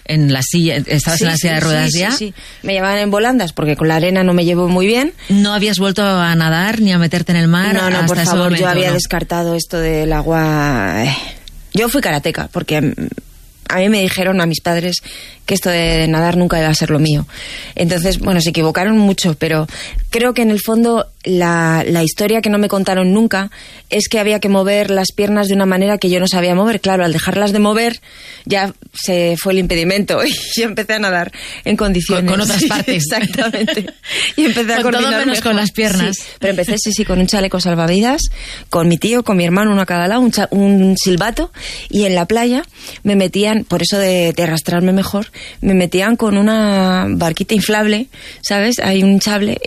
en la silla, estabas en la silla de ruedas ya. Sí. Me llevaban en volandas porque con la arena no me llevo muy bien. ¿No habías vuelto a nadar ni a meterte en el mar? No, hasta por favor, momento, yo había descartado esto del agua. Yo fui karateca porque a mí me dijeron, a mis padres, que esto de nadar nunca iba a ser lo mío. Entonces, bueno, se equivocaron mucho, pero creo que en el fondo la historia que no me contaron nunca es que había que mover las piernas de una manera que yo no sabía mover. Claro, al dejarlas de mover ya se fue el impedimento y yo empecé a nadar en condiciones. Con otras partes. Exactamente. Y empecé a coordinar todo menos con las piernas. Sí, pero empecé, con un chaleco salvavidas, con mi tío, con mi hermano, uno a cada lado, un silbato, y en la playa me metían, por eso de arrastrarme mejor, me metían con una barquita inflable, ¿sabes? Hay un hinchable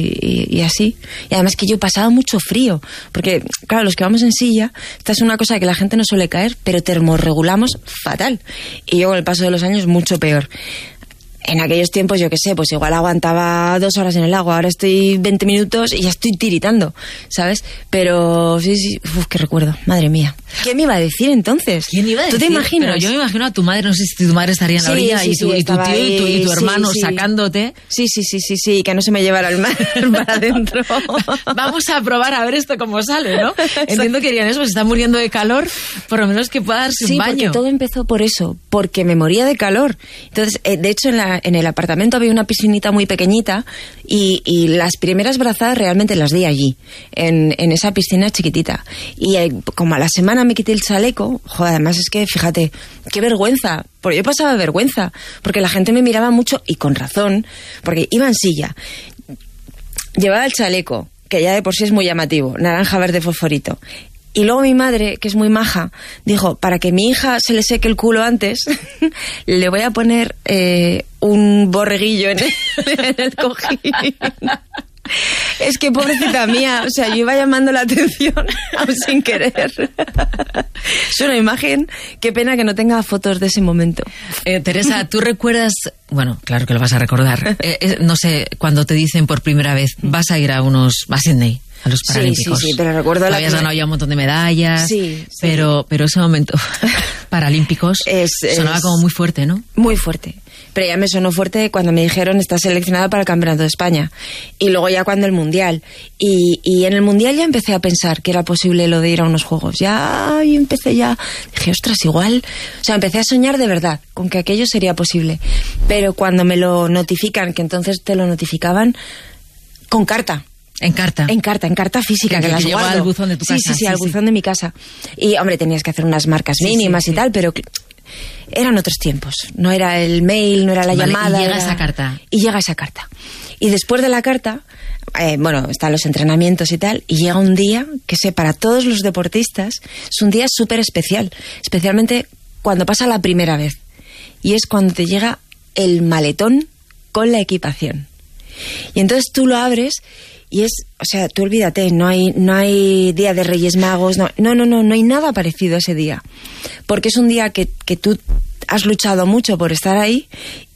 y así. Y además que yo pasaba mucho frío, porque, claro, los que vamos en silla, esta es una cosa que la gente no suele caer, pero termorregulamos fatal. Y yo con el paso de los años mucho peor. En aquellos tiempos, yo qué sé, pues igual aguantaba 2 horas en el agua, ahora estoy 20 minutos y ya estoy tiritando, ¿sabes? Pero sí, qué recuerdo, madre mía. ¿Qué me iba a decir entonces? ¿Quién iba a decir? ¿Tú te imaginas? Pero yo me imagino a tu madre, no sé si tu madre estaría en la orilla y tu tío y tu hermano sacándote. Sí, que no se me llevara el mar para adentro. Vamos a probar a ver esto cómo sale, ¿no? Entiendo que dirían eso, pues está muriendo de calor, por lo menos que pueda darse un baño. Sí, porque todo empezó por eso, porque me moría de calor. Entonces, de hecho, en el apartamento había una piscinita muy pequeñita y las primeras brazadas realmente las di allí, en esa piscina chiquitita. Y como a la semana me quité el chaleco, joder, además es que, fíjate, qué vergüenza, porque yo pasaba vergüenza, porque la gente me miraba mucho, y con razón, porque iba en silla, llevaba el chaleco, que ya de por sí es muy llamativo, naranja, verde, fosforito. Y luego mi madre, que es muy maja, dijo, para que mi hija se le seque el culo antes, le voy a poner un borreguillo en el cojín. Es que pobrecita mía, o sea, yo iba llamando la atención aún sin querer. Es una imagen, qué pena que no tenga fotos de ese momento. Teresa, ¿tú recuerdas? Bueno, claro que lo vas a recordar. No sé, cuando te dicen por primera vez, vas a ir a Sydney, a los Paralímpicos. Sí, pero recuerdo habías ganado ya un montón de medallas, pero ese momento Paralímpicos sonaba como muy fuerte, ¿no? Muy fuerte. Pero ya me sonó fuerte cuando me dijeron, estás seleccionada para el Campeonato de España. Y luego ya cuando el Mundial. Y en el Mundial ya empecé a pensar que era posible lo de ir a unos Juegos. Y dije, ostras, igual. O sea, empecé a soñar de verdad con que aquello sería posible. Pero cuando me lo notifican, que entonces te lo notificaban con carta. En carta física, que las guardo. Al buzón de tu casa. Sí, al buzón de mi casa. Y, hombre, tenías que hacer unas marcas mínimas y tal, pero eran otros tiempos. No era el mail, no era la llamada. Y llega esa carta. Y después de la carta, están los entrenamientos y tal, y llega un día que para todos los deportistas es un día súper especial, especialmente cuando pasa la primera vez. Y es cuando te llega el maletón con la equipación. Y entonces tú lo abres y tú olvídate, no hay día de Reyes Magos, no hay nada parecido a ese día. Porque es un día que tú has luchado mucho por estar ahí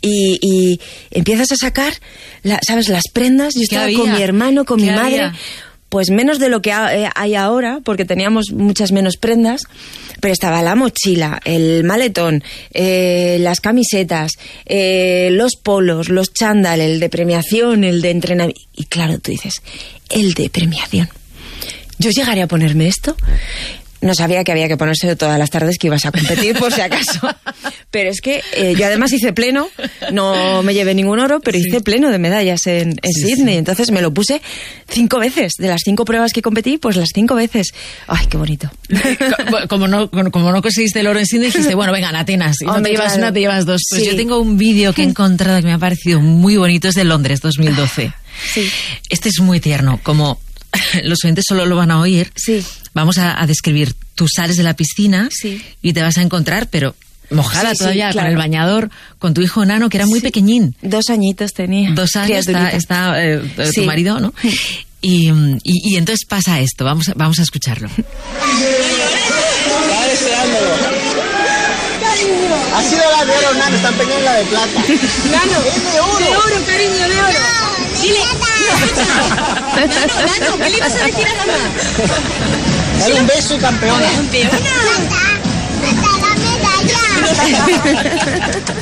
y empiezas a sacar, las prendas. Yo estaba con mi hermano, con mi madre, pues menos de lo que hay ahora, porque teníamos muchas menos prendas, pero estaba la mochila, el maletón, las camisetas, los polos, los chándal, el de premiación, el de entrenamiento. Y claro, tú dices, el de premiación. ¿Yo llegaré a ponerme esto? No sabía que había que ponérselo todas las tardes que ibas a competir, por si acaso. Pero es que yo además hice pleno, no me llevé ningún oro, pero hice pleno de medallas en Sydney. Entonces me lo puse 5 veces. De las 5 pruebas que competí, pues las 5 veces. ¡Ay, qué bonito! Como no conseguiste el oro en Sydney, dijiste, bueno, venga, en Atenas. Y no te llevas una, te llevas 2. Pues yo tengo un vídeo que he encontrado que me ha parecido muy bonito, es de Londres, 2012. Sí. Este es muy tierno, como los oyentes solo lo van a oír. Sí. Vamos a describir. Tú sales de la piscina y te vas a encontrar, pero mojada todavía, claro, con el bañador, con tu hijo enano, que era muy pequeñín. 2 añitos tenía. 2 años está tu marido, ¿no? Y entonces pasa esto, vamos a escucharlo. Estaba deseándolo. Ha sido la de oro, Nano, están peleando la de plata. Nano, es de oro. De oro, cariño, de oro. Dile, Nano, ¿qué le ibas a decir a mamá? Dale un beso y campeona. ¿Campeona? ¡Hasta la medalla!